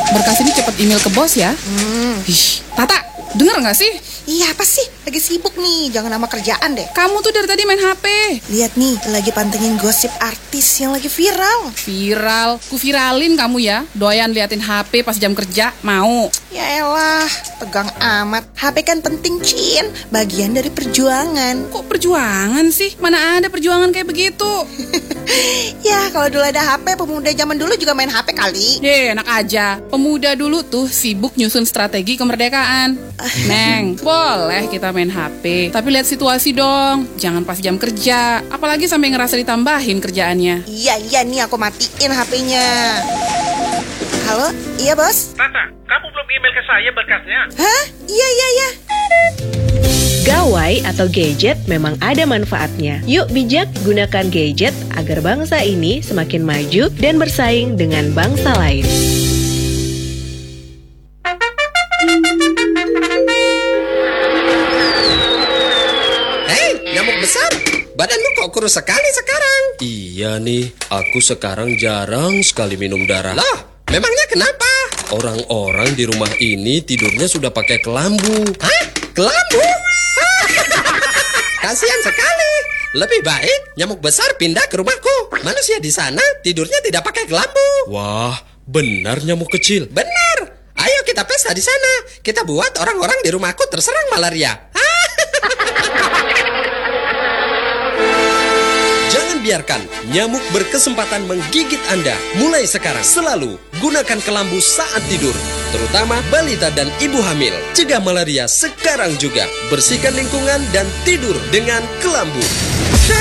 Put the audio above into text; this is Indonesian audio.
berkas ini cepat email ke bos ya. Ih, Tata, denger nggak sih? Iya, apa sih? Lagi sibuk nih, jangan nama kerjaan deh. Kamu tuh dari tadi main HP. Lihat nih, lagi pantengin gosip artis yang lagi viral. Viral, ku viralin kamu ya. Doyan liatin HP pas jam kerja, mau? Ya elah, tegang amat. HP kan penting, Cin. Bagian dari perjuangan. Kok perjuangan sih? Mana ada perjuangan kayak begitu? Ya, kalau dulu ada HP, pemuda zaman dulu juga main HP kali. Enak aja. Pemuda dulu tuh sibuk nyusun strategi kemerdekaan. Neng, boleh kita main HP, tapi lihat situasi dong. Jangan pas jam kerja, apalagi sampai ngerasa ditambahin kerjaannya. Iya, nih aku matiin HP-nya. Halo, iya bos? Tata, kamu belum email ke saya berkasnya? Hah? Iya. Gawai atau gadget memang ada manfaatnya. Yuk bijak gunakan gadget agar bangsa ini semakin maju dan bersaing dengan bangsa lain. Hei, nyamuk besar. Badanmu kok kurus sekali sekarang? Iya nih, aku sekarang jarang sekali minum darah. Loh, memangnya kenapa? Orang-orang di rumah ini tidurnya sudah pakai kelambu. Hah? Kelambu? Kasihan sekali. Lebih baik nyamuk besar pindah ke rumahku. Manusia di sana tidurnya tidak pakai kelambu. Wah, benar nyamuk kecil. Benar. Ayo kita pesta di sana. Kita buat orang-orang di rumahku terserang malaria. Jangan biarkan nyamuk berkesempatan menggigit Anda. Mulai sekarang, selalu gunakan kelambu saat tidur. Terutama balita dan ibu hamil. Cegah malaria sekarang juga. Bersihkan lingkungan dan tidur dengan kelambu.